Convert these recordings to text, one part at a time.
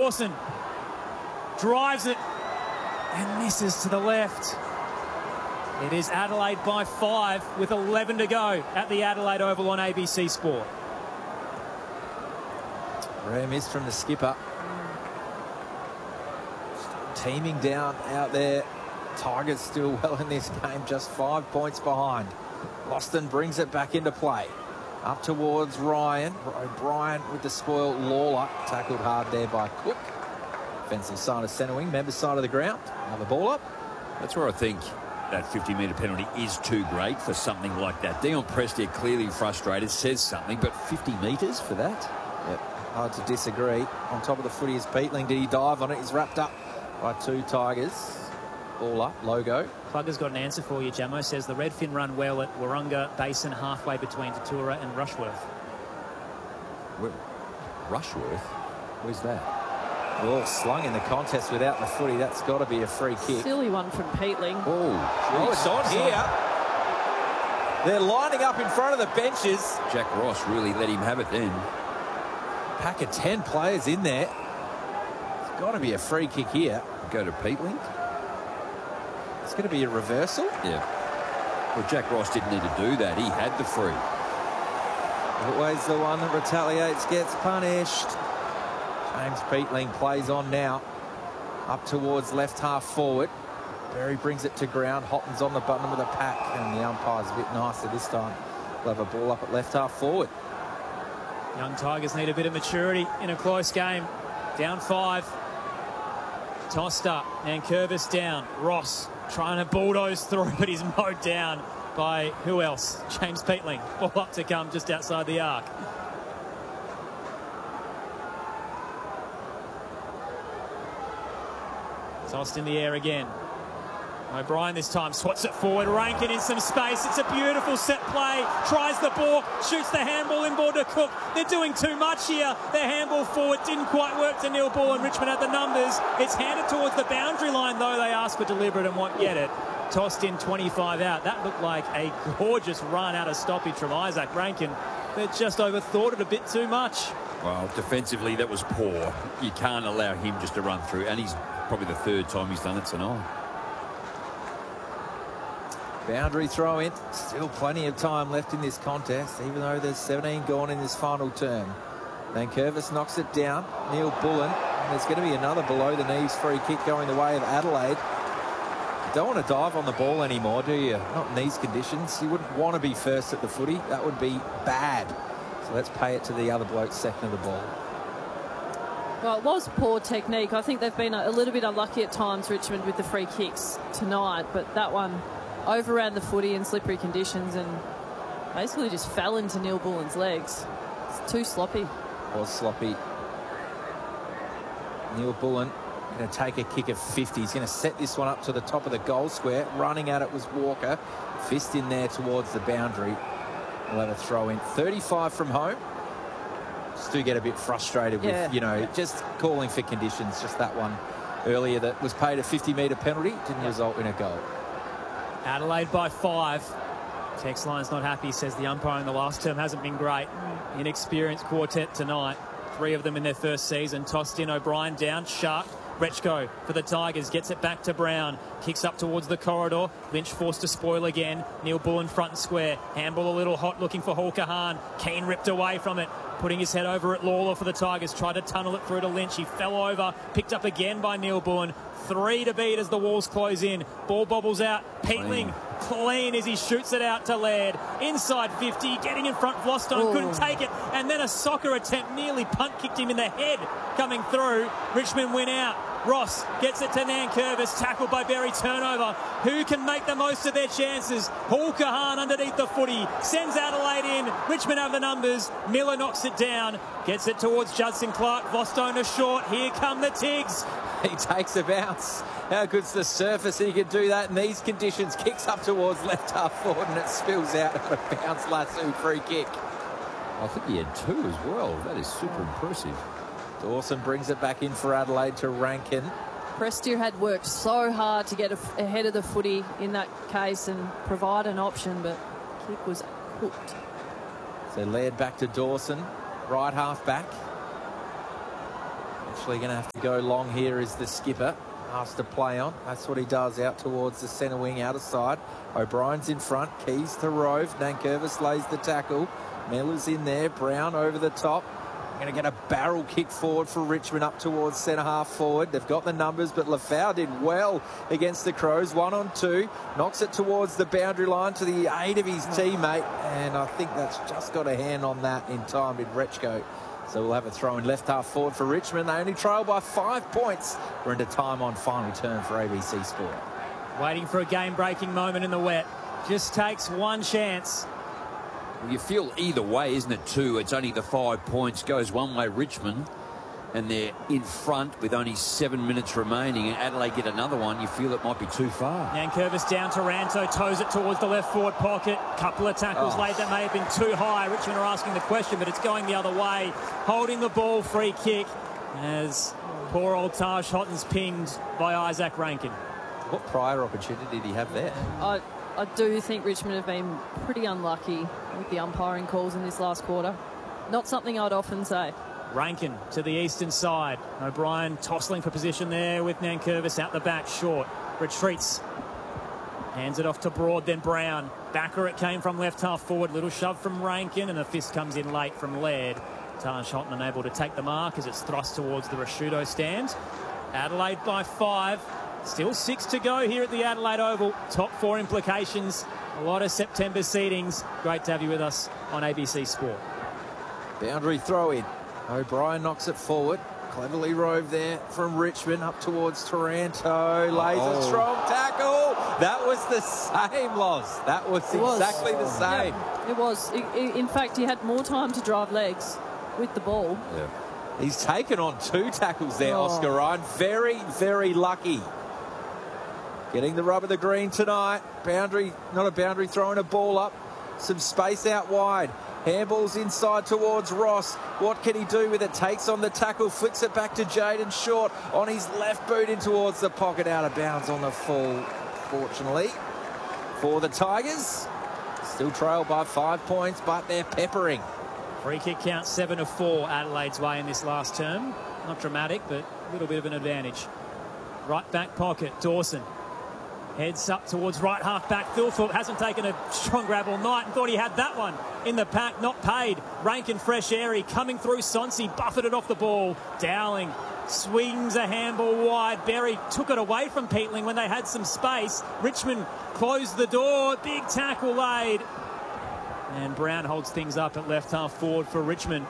Dawson drives it and misses to the left. It is Adelaide by 5 with 11 to go at the Adelaide Oval on ABC Sport. Rare miss from the skipper. Teaming down out there. Tigers still well in this game, just 5 points behind. Boston brings it back into play. Up towards Ryan. O'Brien with the spoil. Lawler tackled hard there by Cook. Offensive side of centre wing, members side of the ground. Another ball up. That's where I think that 50-metre penalty is too great for something like that. Dion Prestia clearly frustrated, says something, but 50 metres for that? Yep, hard to disagree. On top of the footy is Peatling. Did he dive on it? He's wrapped up by 2 Tigers. Ball up, logo. Plugger's got an answer for you, Jamo. Says the Redfin run well at Warunga Basin, halfway between Tatura and Rushworth. Rushworth? Where's that? Ball slung in the contest without the footy. That's got to be a free kick. Silly one from Peatling. Oh, it's on here. They're lining up in front of the benches. Jack Ross really let him have it then. Pack of 10 players in there. It's got to be a free kick here. Go to Peatling. It's going to be a reversal. Yeah. Well, Jack Ross didn't need to do that. He had the free. Always the one that retaliates gets punished. James Peatling plays on now. Up towards left half forward. Berry brings it to ground. Hotton's on the bottom of the pack. And the umpire's a bit nicer this time. They'll have a ball up at left half forward. Young Tigers need a bit of maturity in a close game. Down 5. Tossed up. And Curvis down. Ross trying to bulldoze through, but he's mowed down by who else? James Peatling. Ball up to come just outside the arc. Tossed in the air again. O'Brien this time swats it forward. Rankin in some space. It's a beautiful set play. Tries the ball. Shoots the handball inboard to Cook. They're doing too much here. Their handball forward didn't quite work to Neil Bull, and Richmond had the numbers. It's handed towards the boundary line, though. They ask for deliberate and won't get it. Tossed in 25 out. That looked like a gorgeous run out of stoppage from Isaac Rankin. They just overthought it a bit too much. Well, defensively, that was poor. You can't allow him just to run through, and he's probably the 3rd time he's done it tonight. Boundary throw in. Still plenty of time left in this contest, even though there's 17 gone in this final term. Van Curvis knocks it down. Neil Bullen. And there's going to be another below the knees free kick going the way of Adelaide. You don't want to dive on the ball anymore, do you? Not in these conditions. You wouldn't want to be first at the footy. That would be bad. So let's pay it to the other bloke's second of the ball. Well, it was poor technique. I think they've been a little bit unlucky at times, Richmond, with the free kicks tonight. But that one overran the footy in slippery conditions and basically just fell into Neil Bullen's legs. It's too sloppy. It was sloppy. Neil Bullen going to take a kick of 50. He's going to set this one up to the top of the goal square. Running at it was Walker. Fist in there towards the boundary. We'll have a throw in. 35 from home. Just do get a bit frustrated with, you know, just calling for conditions. Just that one earlier that was paid a 50-metre penalty. Didn't result in a goal. Adelaide by 5. Text line's not happy. Says the umpire in the last term hasn't been great. Inexperienced quartet tonight. 3 of them in their first season. Tossed in, O'Brien down. Sharp. Rechko for the Tigers. Gets it back to Brown. Kicks up towards the corridor. Lynch forced to spoil again. Neil Bullen front and square. Handball a little hot looking for Hawker Hahn. Keane ripped away from it. Putting his head over at Lawler for the Tigers. Tried to tunnel it through to Lynch. He fell over. Picked up again by Neil Bullen. 3 to beat as the walls close in. Ball bobbles out. Peatling clean as he shoots it out to Laird. Inside 50. Getting in front. Vlostone couldn't take it. And then a soccer attempt nearly punt kicked him in the head coming through. Richmond win out. Ross gets it to Nankervis, tackled by Berry, turnover. Who can make the most of their chances? Hawker Hahn underneath the footy, sends Adelaide in. Richmond have the numbers. Miller knocks it down, gets it towards Judson Clark. Vlostone is short. Here come the Tigs. He takes a bounce. How good's the surface? He can do that in these conditions. Kicks up towards left half forward and it spills out of a bounce lasso free kick. I think he had 2 as well. That is super impressive. Dawson brings it back in for Adelaide to Rankin. Prestia had worked so hard to get ahead of the footy in that case and provide an option, but kick was hooked. So Laird back to Dawson, right half back. Actually going to have to go long here is the skipper. Asked to play on. That's what he does, out towards the centre wing, outer side. O'Brien's in front. Keys to Rove. Nankervis lays the tackle. Miller's in there. Brown over the top. Going to get a barrel kick forward for Richmond up towards centre half forward. They've got the numbers, but Lafau did well against the Crows. 1-on-2. Knocks it towards the boundary line to the aid of his teammate. And I think that's just got a hand on that in time in Rechko. So we'll have a throw in left half forward for Richmond. They only trail by 5 points. We're into time on final turn for ABC Sport. Waiting for a game-breaking moment in the wet. Just takes one chance. Well, you feel either way, isn't it, too? It's only the 5 points. Goes one way, Richmond, and they're in front with only 7 minutes remaining, and Adelaide get another one. You feel it might be too far. Nankervis down to Ranto, toes it towards the left forward pocket. Couple of tackles laid that may have been too high. Richmond are asking the question, but it's going the other way. Holding the ball, free kick, as poor old Taj Hotton's pinged by Isaac Rankin. What prior opportunity did he have there? I do think Richmond have been pretty unlucky with the umpiring calls in this last quarter. Not something I'd often say. Rankin to the eastern side. O'Brien tossing for position there with Nankervis out the back, short. Retreats. Hands it off to Broad, then Brown. Backer it came from left half forward. Little shove from Rankin, and a fist comes in late from Laird. Taj Hotton unable to take the mark as it's thrust towards the Rashudo stand. Adelaide by 5. Still 6 to go here at the Adelaide Oval. Top 4 implications. A lot of September seedings. Great to have you with us on ABC Sport. Boundary throw in. O'Brien knocks it forward. Cleverly Rove there from Richmond up towards Taranto. Lays a strong tackle. That was the same, Loz. That was exactly the same. Yeah, it was. In fact, he had more time to drive legs with the ball. Yeah. He's taken on 2 tackles there, Oscar Ryan. Very, very lucky. Getting the rub of the green tonight. Boundary, not a boundary, throwing a ball up. Some space out wide. Handball's inside towards Ross. What can he do with it? Takes on the tackle, flicks it back to Jaden Short on his left boot in towards the pocket, out of bounds on the full, fortunately, for the Tigers. Still trailed by 5 points, but they're peppering. Free kick count 7-4 Adelaide's way in this last term. Not dramatic, but a little bit of an advantage. Right back pocket, Dawson. Heads up towards right half back. Thilthorpe hasn't taken a strong grab all night and thought he had that one in the pack. Not paid. Rankin fresh airy coming through. Sonsi buffeted off the ball. Dowling swings a handball wide. Berry took it away from Peatling when they had some space. Richmond closed the door. Big tackle laid. And Brown holds things up at left half forward for Richmond.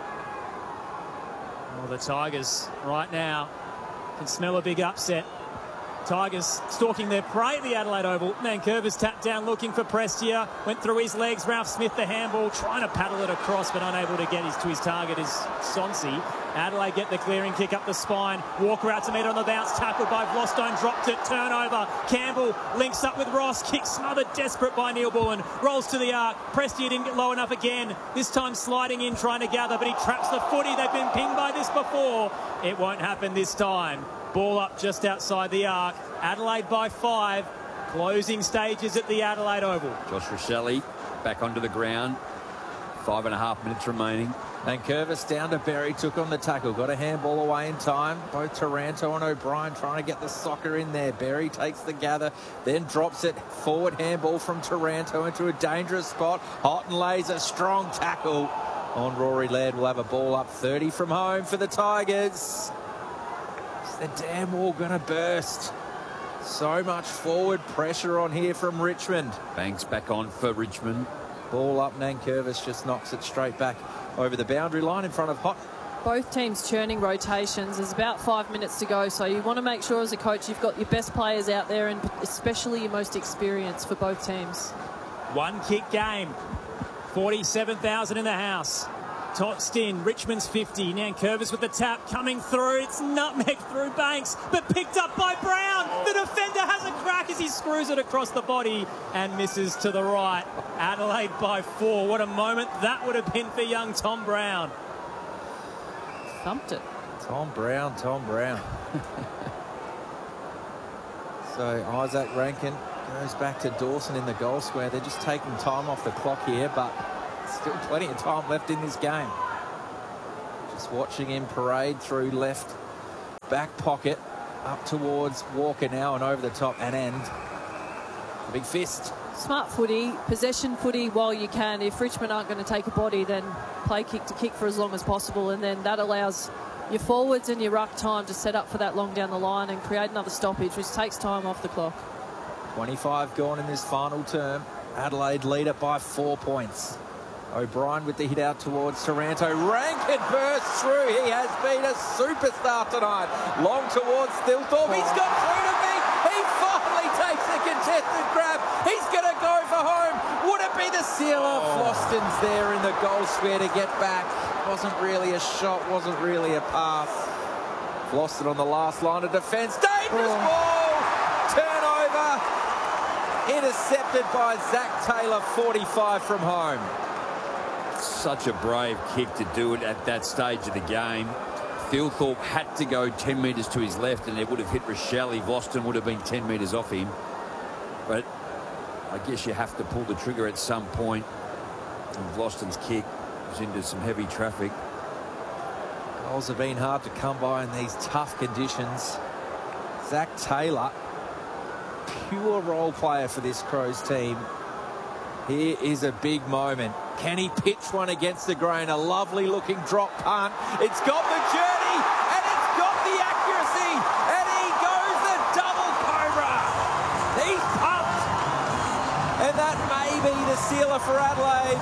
Well, the Tigers right now can smell a big upset. Tigers stalking their prey at the Adelaide Oval. Nankervis tapped down looking for Prestia. Went through his legs. Ralph Smith the handball. Trying to paddle it across but unable to get to his target is Sonsi. Adelaide get the clearing kick up the spine. Walker out to meet on the bounce. Tackled by Vlostone. Dropped it. Turnover. Campbell links up with Ross. Kick smothered. Desperate by Neil Bullen. Rolls to the arc. Prestia didn't get low enough again. This time sliding in trying to gather, but he traps the footy. They've been pinged by this before. It won't happen this time. Ball up just outside the arc. Adelaide by 5. Closing stages at the Adelaide Oval. Josh Rosselli back onto the ground. 5.5 minutes remaining. Nankervis down to Berry, took on the tackle, got a handball away in time. Both Taranto and O'Brien trying to get the soccer in there. Berry takes the gather, then drops it. Forward handball from Taranto into a dangerous spot. Hotton lays a strong tackle on Rory Laird. Will have a ball up 30 from home for the Tigers. The damn wall going to burst. So much forward pressure on here from Richmond. Banks back on for Richmond. Ball up, Nankervis just knocks it straight back over the boundary line in front of Hotton. Both teams churning rotations. There's about 5 minutes to go, so you want to make sure as a coach you've got your best players out there and especially your most experienced for both teams. One kick game. 47,000 in the house. Tossed in, Richmond's 50. Nankervis with the tap coming through. It's nutmeg through Banks, but picked up by Brown. The defender has a crack as he screws it across the body and misses to the right. Adelaide by 4. What a moment that would have been for young Tom Brown. Thumped it. Tom Brown. So Isaac Rankin goes back to Dawson in the goal square. They're just taking time off the clock here, but still plenty of time left in this game. Just watching him parade through left back pocket up towards Walker now and over the top and end. A big fist. Smart footy, possession footy while you can. If Richmond aren't going to take a body, then play kick to kick for as long as possible, and then that allows your forwards and your ruck time to set up for that long down the line and create another stoppage, which takes time off the clock. 25 gone in this final term. Adelaide lead it by 4 points. O'Brien with the hit out towards Taranto. Rankin bursts through. He has been a superstar tonight. Long towards Thilthorpe. He's got through to me. He finally takes the contested grab. He's going to go for home. Would it be the sealer? Floston's there in the goal square to get back. Wasn't really a shot. Wasn't really a pass. Floston on the last line of defence. Dangerous ball. Turnover. Intercepted by Zach Taylor, 45 from home. Such a brave kick to do it at that stage of the game. Thilthorpe had to go 10 metres to his left and it would have hit Rochelle. Vlosten would have been 10 metres off him. But I guess you have to pull the trigger at some point. And Vlosten's kick was into some heavy traffic. Goals have been hard to come by in these tough conditions. Zach Taylor, pure role player for this Crows team. Here is a big moment. Can he pitch one against the grain? A lovely looking drop punt. It's got the journey and it's got the accuracy. And he goes the double cobra. He's pumped. And that may be the sealer for Adelaide.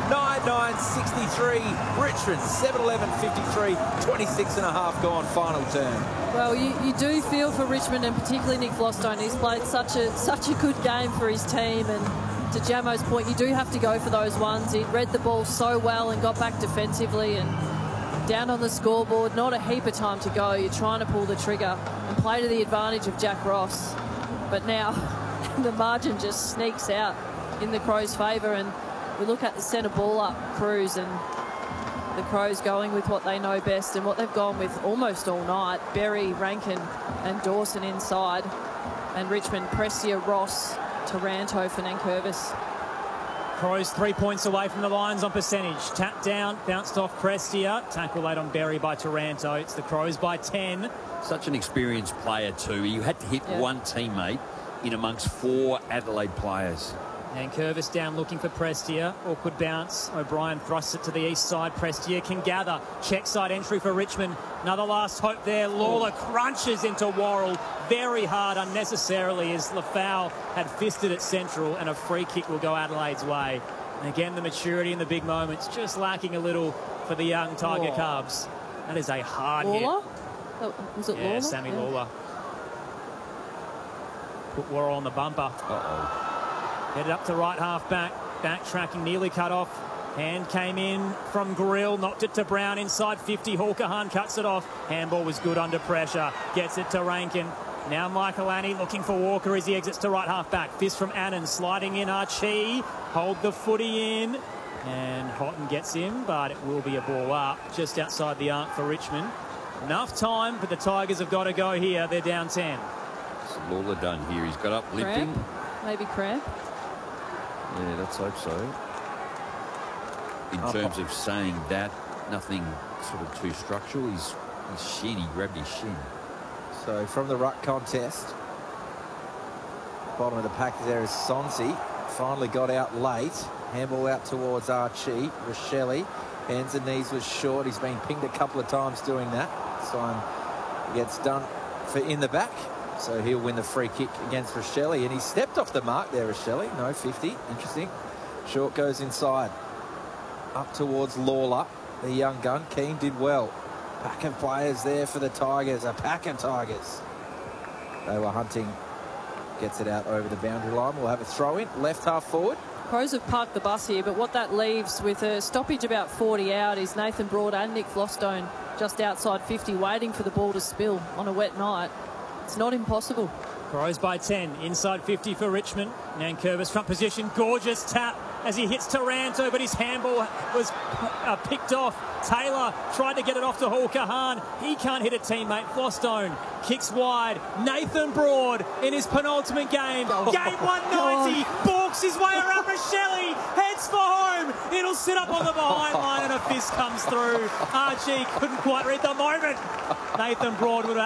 9-9-63. Richmond 7-11-53. 26 and a half gone final term. Well, you do feel for Richmond and particularly Nick Vlostone. He's played such a good game for his team, and to Jamo's point, you do have to go for those ones. He read the ball so well and got back defensively and down on the scoreboard. Not a heap of time to go. You're trying to pull the trigger and play to the advantage of Jack Ross. But now the margin just sneaks out in the Crows' favour, and we look at the centre ball up, Cruz, and the Crows going with what they know best and what they've gone with almost all night. Berry, Rankin and Dawson inside, and Richmond, Prestia, Ross, Taranto for Nankervis. Crows 3 points away from the Lions on percentage. Tap down, bounced off Prestia. Tackle late on Berry by Taranto. It's the Crows by 10. Such an experienced player too. You had to hit one teammate in amongst 4 Adelaide players. Nankervis down looking for Prestia. Awkward bounce. O'Brien thrusts it to the east side. Prestia can gather. Check side entry for Richmond. Another last hope there. Lawler crunches into Worrell very hard unnecessarily as Lafau had fisted at central, and a free kick will go Adelaide's way. And again, the maturity in the big moments just lacking a little for the young Tiger Cubs. That is a hard Lawler? hit. Was it Lawler? Sammy Lawler. Put Worrell on the bumper. Headed up to right half back. Backtracking, nearly cut off. Hand came in from Grill, knocked it to Brown inside 50. Hawker-Hahn cuts it off. Handball was good under pressure. Gets it to Rankin. Now Michael Annie looking for Walker as he exits to right half back. Fist from Annan, sliding in Archie. Hold the footy in. And Houghton gets him, but it will be a ball up just outside the arc for Richmond. Enough time, but the Tigers have got to go here. They're down 10. What's Lawler done here? He's got up limping. Maybe cramp. Yeah, let's hope so. In terms of saying that, nothing sort of too structural. His shin, he grabbed his shin. So from the ruck contest, bottom of the pack there is Sonsi. Finally got out late. Handball out towards Archie. Rochelle, hands and knees was short. He's been pinged a couple of times doing that. So he gets done for in the back. So he'll win the free kick against Rochelle. And he stepped off the mark there, Rochelle. No, 50. Interesting. Short goes inside. Up towards Lawler. The young gun. Keane did well. Pack of players there for the Tigers. A pack of Tigers. They were hunting. Gets it out over the boundary line. We'll have a throw in. Left half forward. Crows have parked the bus here, but what that leaves with a stoppage about 40 out is Nathan Broad and Nick Vlostone just outside 50 waiting for the ball to spill on a wet night. It's not impossible. Crows by 10. Inside 50 for Richmond. Nankervis front position. Gorgeous tap. as he hits Taranto, but his handball was picked off. Taylor tried to get it off to Hall Kahan. He can't hit a teammate. Flostone kicks wide. Nathan Broad in his penultimate game. Game 190. Balks his way around Rochelle. Heads for home. It'll sit up on the behind line and a fist comes through. Archie couldn't quite read the moment. Nathan Broad would have